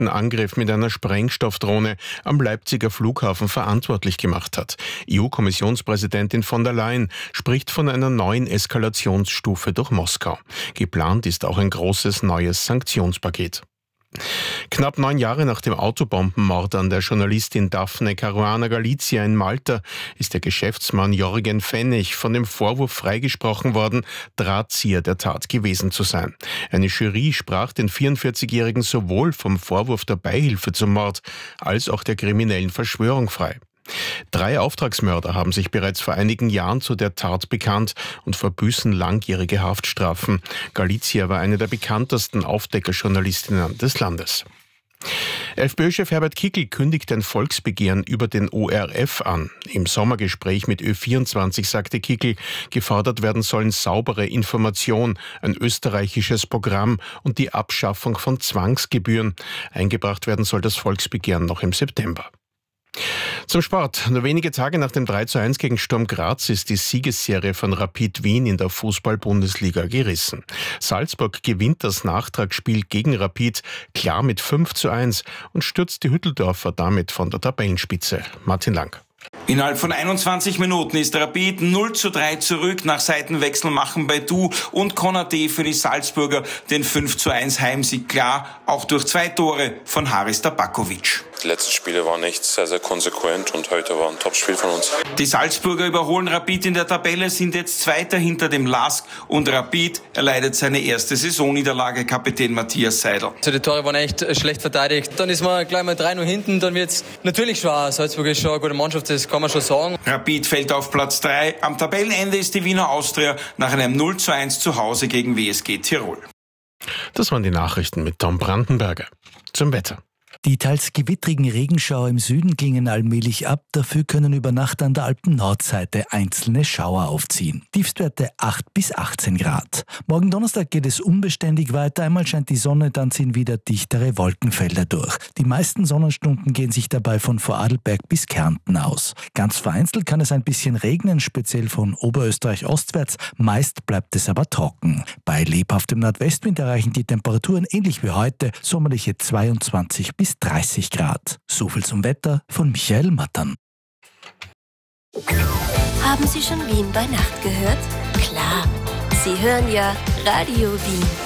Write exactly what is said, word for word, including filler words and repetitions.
geplanten Angriff mit einer Sprengstoffdrohne am Leipziger Flughafen verantwortlich gemacht hat. E U-Kommissionspräsidentin von der Leyen spricht von einer neuen Eskalationsstufe durch Moskau. Geplant ist auch ein großes neues Sanktionspaket. Knapp neun Jahre nach dem Autobombenmord an der Journalistin Daphne Caruana Galizia in Malta ist der Geschäftsmann Jürgen Pfennig von dem Vorwurf freigesprochen worden, Drahtzieher der Tat gewesen zu sein. Eine Jury sprach den vierundvierzigjährigen sowohl vom Vorwurf der Beihilfe zum Mord als auch der kriminellen Verschwörung frei. Drei Auftragsmörder haben sich bereits vor einigen Jahren zu der Tat bekannt und verbüßen langjährige Haftstrafen. Galizia war eine der bekanntesten Aufdeckerjournalistinnen des Landes. FPÖ-Chef Herbert Kickl kündigt ein Volksbegehren über den O R F an. Im Sommergespräch mit Ö vierundzwanzig sagte Kickl, gefordert werden sollen saubere Information, ein österreichisches Programm und die Abschaffung von Zwangsgebühren. Eingebracht werden soll das Volksbegehren noch im September. Zum Sport. Nur wenige Tage nach dem drei zu eins gegen Sturm Graz ist die Siegesserie von Rapid Wien in der Fußball-Bundesliga gerissen. Salzburg gewinnt das Nachtragsspiel gegen Rapid klar mit fünf zu eins und stürzt die Hütteldorfer damit von der Tabellenspitze. Martin Lang. Innerhalb von einundzwanzig Minuten ist Rapid null zu drei zurück. Nach Seitenwechsel machen Baidu und Konaté für die Salzburger den fünf zu eins Heimsieg klar, auch durch zwei Tore von Haris Tabakovic. Die letzten Spiele waren echt sehr, sehr konsequent und heute war ein Top-Spiel von uns. Die Salzburger überholen Rapid in der Tabelle, sind jetzt Zweiter hinter dem L A S K und Rapid erleidet seine erste Saisonniederlage, Kapitän Matthias Seidel. Also die Tore waren echt schlecht verteidigt. Dann ist man gleich mal drei null hinten, dann wird es natürlich schwer. Salzburg ist schon eine gute Mannschaft, das kann man schon sagen. Rapid fällt auf Platz drei. Am Tabellenende ist die Wiener Austria nach einem null zu eins zu Hause gegen W S G Tirol. Das waren die Nachrichten mit Tom Brandenberger. Zum Wetter. Die teils gewittrigen Regenschauer im Süden klingen allmählich ab, dafür können über Nacht an der Alpen-Nordseite einzelne Schauer aufziehen. Tiefstwerte acht bis achtzehn Grad. Morgen Donnerstag geht es unbeständig weiter, einmal scheint die Sonne, dann ziehen wieder dichtere Wolkenfelder durch. Die meisten Sonnenstunden gehen sich dabei von Vorarlberg bis Kärnten aus. Ganz vereinzelt kann es ein bisschen regnen, speziell von Oberösterreich ostwärts, meist bleibt es aber trocken. Bei lebhaftem Nordwestwind erreichen die Temperaturen ähnlich wie heute sommerliche zweiundzwanzig bis dreißig Grad. So viel zum Wetter von Michael Mattern. Haben Sie schon Wien bei Nacht gehört? Klar, Sie hören ja Radio Wien.